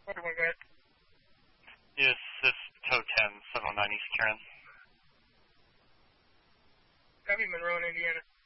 41, go ahead. Yes, this is TOW 10, 709 East Karen. Copy, Monroe in Indiana.